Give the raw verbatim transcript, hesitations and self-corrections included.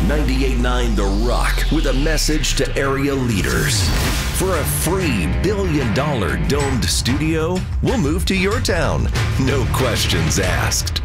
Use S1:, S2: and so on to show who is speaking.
S1: ninety-eight point nine The Rock with a message to area leaders. For a free billion dollar domed studio, we'll move to your town. No questions asked.